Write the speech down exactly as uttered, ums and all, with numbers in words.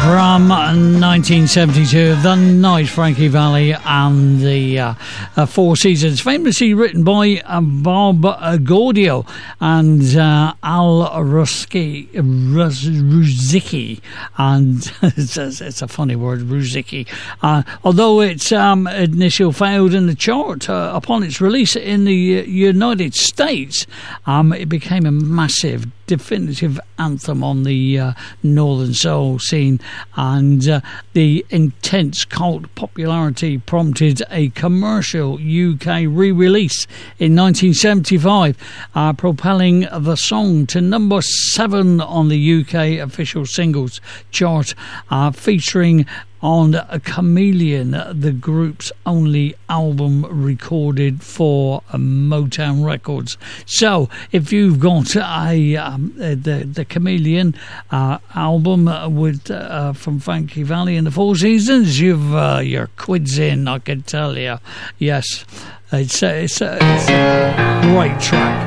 from nineteen seventy-two, The Night, Frankie Valli and the uh, uh, Four Seasons, famously written by uh, Bob Gaudio and uh, Al Rusky, Ruz, Ruzicki, and it's a, it's a funny word, Ruzicki. Uh, although its um, initial failed in the chart uh, upon its release in the United States, um, it became a massive, definitive anthem on the uh, Northern Soul scene, and uh, the intense cult popularity prompted a commercial U K re-release in nineteen seventy-five, uh, propelling the song to number seven on the U K official singles chart, uh, featuring on a Chameleon, the group's only album recorded for Motown Records. So, if you've got a um, the the Chameleon uh, album with uh, from Frankie Valli and the Four Seasons, you've uh, your quid's in, I can tell you. Yes, it's a, it's a, it's a great track.